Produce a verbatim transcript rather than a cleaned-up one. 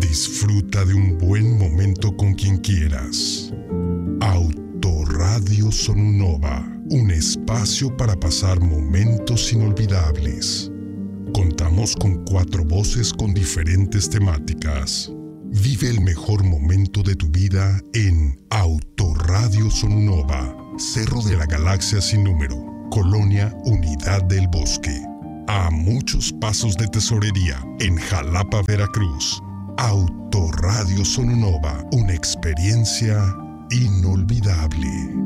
Disfruta de un buen momento con quien quieras. Autoradio Sonunova, un espacio para pasar momentos inolvidables. Contamos con cuatro voces con diferentes temáticas. Vive el mejor momento de tu vida en Autoradio Sonunova, Cerro de la Galaxia sin número, Colonia Unidad del Bosque. A muchos pasos de Tesorería, en Jalapa, Veracruz. Autoradio Sonunova, una experiencia inolvidable.